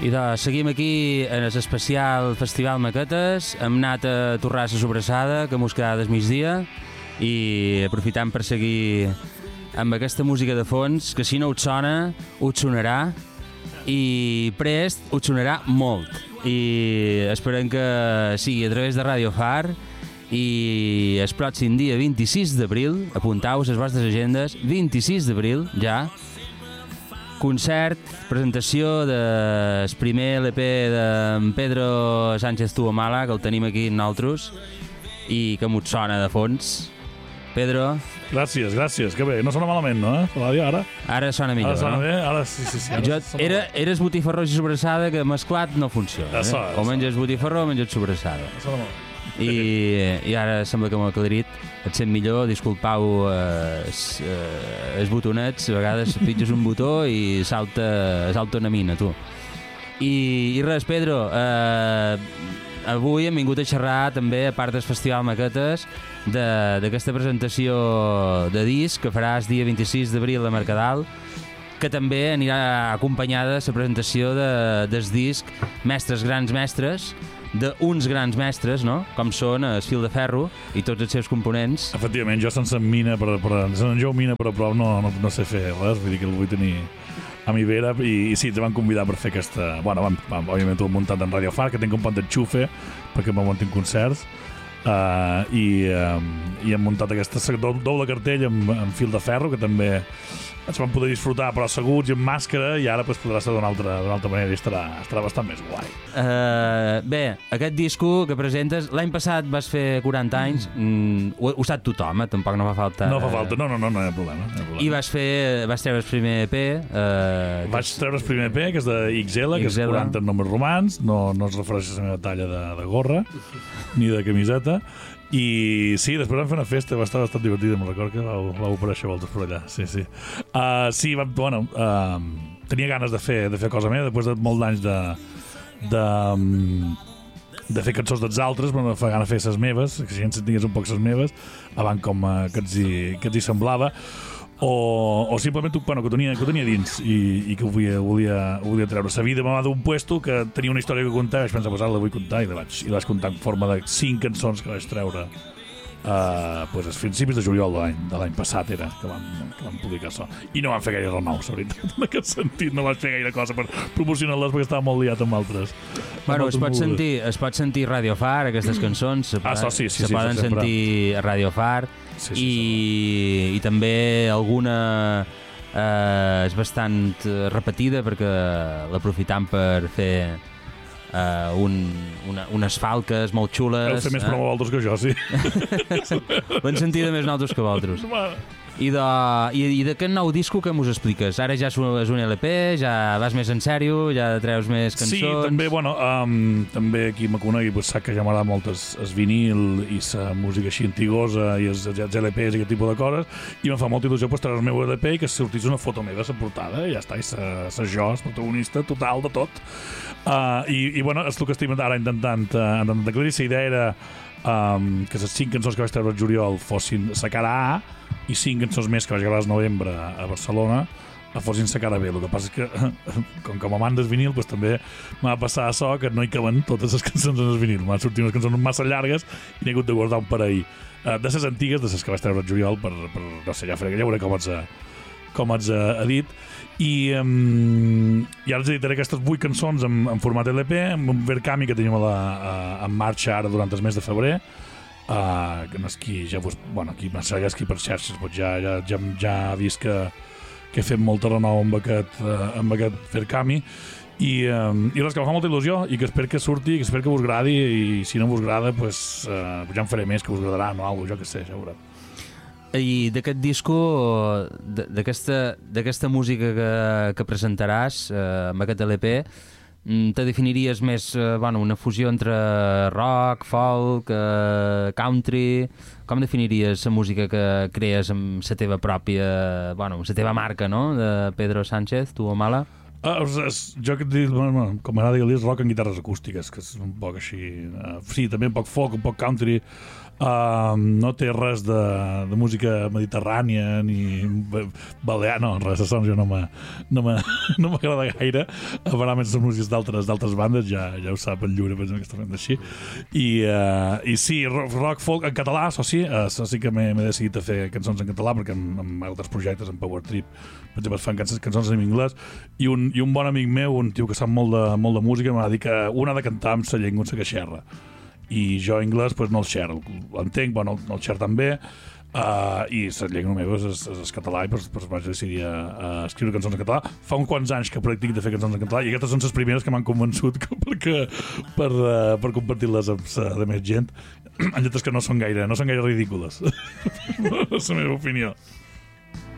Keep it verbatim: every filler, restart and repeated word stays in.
I doncs seguim aquí en l'especial Festival Maquetes. Hem anat a Torrassa Sobrassada, que mos quedava del migdia, i aprofitant per seguir amb aquesta música de fons, que si no us sona, us sonarà, i prest us sonarà molt. I esperem que sigui a través de Radio Far, i el pròxim dia vint-i-sis d'abril, apuntau-vos les vostres agendes, vint-i-sis d'abril, ja, concert, presentació del primer L P de Pedro Sánchez Tuamala, que el tenim aquí nosaltres, i que m'ho sona de fons. Pedro... Gràcies, gràcies, que bé, no sona malament, no? Eh? Ara, ara sona millor, ara sona no? Bé, ara sí, sí, sí. Ara jo, era, eres botifarró i sobrassada, que mesclat no funciona. Eh? Sona, o menges botifarró o menges sobrassada. Sona molt. I, I ara sembla que m'ho aclarit. Et sent millor, disculpau els eh, es botonets, a vegades pitges un botó i salta, salta una mina, tu. I, i res, Pedro, eh, avui hem vingut a xerrar també, a part del Festival Maquetes, d'aquesta presentació de disc que faràs dia vint-i-sis d'abril a Mercadal, que també anirà acompanyada la presentació de, del disc Mestres Grans Mestres, d'uns grans mestres, no? Com són el Fil de Ferro i tots els seus components. Efectivament, jo sense mina, per, per, sense en Jou mina, però prou no, no, no sé fer res, vull dir que el vull tenir a mi vera, i, i sí, ens van convidar per fer aquesta... Bueno, vam, vam, òbviament ho hem muntat en Radio Far, que tinc un pont d'enxufe, perquè m'ho muntin concerts, uh, i, uh, i hem muntat aquesta doble cartell amb, amb Fil de Ferro, que també ens van poder disfrutar, però asseguts i amb màscara, i ara pues, podrà ser d'una altra, d'una altra manera i estarà, estarà bastant més guai. Uh, bé, aquest disco que presentes, l'any passat vas fer quaranta anys, mm, ho, ho sap tothom, eh? Tampoc no fa falta... No fa falta, no, no, no, no hi ha problema. No hi ha problema. I vas fer, vas treure el primer E P. Uh, Vaig treure el primer E P, que és de X L, que és quaranta nombres romans, no, no es refereix a la meva talla de, de gorra, ni de camiseta. I sí, després vam fer una festa, va estar bastant divertida, me'n record que vau, vau aparèixer voltes per allà, sí, sí. Uh, sí, va, bueno, uh, tenia ganes de fer, de fer cosa meva, després de molts anys de, de, de fer cançons dels altres, però no fa gana fer ses meves, que si ja en senties un poc ses meves, abans com uh, que, ens hi, que ens hi semblava, o, o simplement bueno, que, ho tenia, que ho tenia dins i, i que ho volia, volia, ho volia treure. La vida m'ha d'un puesto que tenia una història que contar, vaig pensar, pues ara la vull contar, i la vaig, i la vaig contar en forma de cinc cançons que vaig treure Uh, pues als principis de juliol de l'any passat era que vam, que vam publicar això, i no vam fer gaire renous, la veritat, en aquest sentit no vaig fer gaire cosa per promocionar-les perquè estava molt liat amb altres. Bueno, es pot, sentir, es pot sentir Radio Far, aquestes cançons se, ah, so, sí, sí, se sí, poden sí, sentir a Radio Far, sí, sí, i, sí, i també alguna eh, és bastant repetida perquè l'aprofitam per fer Uh, un, una, unes falques molt xules. Heu fet més promo vosaltres que jo, sí. L'hem sentit més nosaltres que vosaltres. I, de, i, i d'aquest nou disco que mos expliques? Ara ja és un, és un L P, ja vas més en sèrio, ja treus més cançons... Sí, també, bueno, um, també qui me conegui pues, sap que ja m'agrada molt el, el vinil i la música així antigosa i els, els L Ps i aquest tipus de coses, i em fa molta il·lusió pues, treure el meu L P i que sortís una foto meva a la portada, i ja està, i sa jo, el protagonista total de tot. Uh, i, i bueno, és el que estic ara intentant uh, intentant aclarir. La idea era um, que les cinc cançons que vaig treure al juliol fossin la cara A, i cinc cançons més que vaig gravar al novembre a Barcelona fossin la cara B. El que passa és que com que m'amant del vinil pues, també m'ha passat això que no hi caben totes les cançons en el vinil, m'han sortit unes cançons massa llargues i n'he hagut de guardar un parell uh, de les antigues, de les que vaig treure al juliol per, per no sé, ja faré, ja veuré com ets uh, com ets uh, dit. I, um, i ara els editaré aquestes vuit cançons en, en format L P, amb un Verkami que tenim a la, a, en marxa ara durant el mes de febrer, uh, que no és qui ja vos, bueno, qui m'ensegueix qui per xarxes pues ja, ja, ja, ja ha vist que, que he fet molta renou amb aquest, uh, amb aquest Verkami, i, um, i res, que em fa molta il·lusió i que espero que surti, que espero que us agradi, i si no us agrada pues, uh, ja en faré més que us agradarà o alguna cosa, jo què sé, ja veurà. I d'aquest disco, d'aquesta música que, que presentaràs eh, amb aquest L P, te definiries més eh, bueno, una fusió entre rock, folk, eh, country? Com definiries la música que crees amb la teva pròpia, bueno, amb la teva marca, no?, de Pedro Sánchez Tuamala? Uh, és, és, jo que et dic, bueno, com m'agrada dir, és rock en guitarres acústiques, que és un poc així, uh, sí, també un poc folk, un poc country, Uh, no té res de, de música mediterrània ni balear, no, res de sons jo no m'agrada no no gaire. Aparentment són músiques d'altres d'altres bandes, ja ja ho sap el Lliure, que està fent així. I, uh, i sí, rock folk en català, això sí, uh, això sí que m'he decidit a fer cançons en català, perquè en, en altres projectes, en Power Trip, per exemple, es fan cançons, cançons en anglès, i un, i un bon amic meu, un tio que sap molt de, molt de música, m'ha dit que una ha de cantar amb sa llengua, amb sa que xerra. I jo anglès pues, no el xerro, l'entenc, però no, no el xerro també, uh, i la llengua meva és, és, és català, i pues, pues vaig decidir a, a escriure cançons en català. Fa uns quants anys que practic de fer cançons en català, i aquestes són les primeres que m'han convençut que, perquè, per, uh, per compartir-les amb la més gent, en lletres que no són gaire, no són gaire ridícules. És la meva opinió.